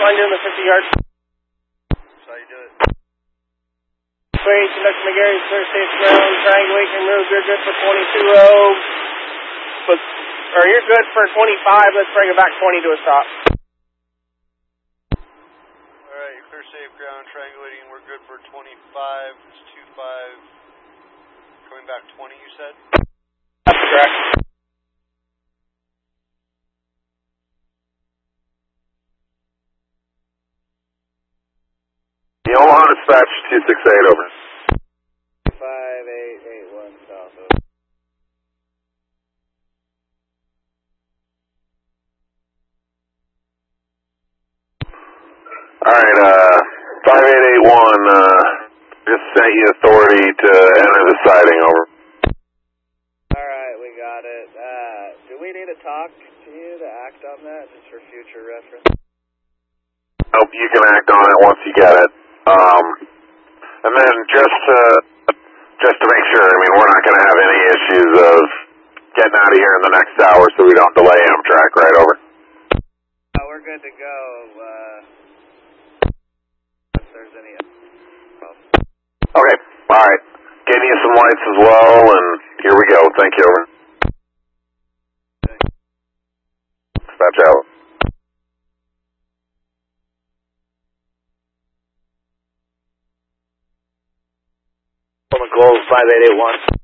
mind doing the 50 yards? That's how you do it. Sweet, Conductor McGarry, clear safe ground, triangulation move, you're good for 22-0. Or you're good for 25, let's bring it back 20 to a stop. Alright, you're clear safe ground, triangulating, we're good for 25, it's 25, coming back 20 you said? That's correct. The Omaha Dispatch 268, over. 5881 south of. Alright, 5881, just sent you authority to enter the siding, over. Alright, we got it. Do we need to talk to you to act on that, just for future reference? Nope, you can act on it once you get it. And then just to make sure, I mean, we're not going to have any issues of getting out of here in the next hour so we don't delay Amtrak, right, over? We're good to go, if there's any problems. Okay, alright. Getting you some lights as well, and here we go. Thank you, over. Dispatch out. Gold 5881.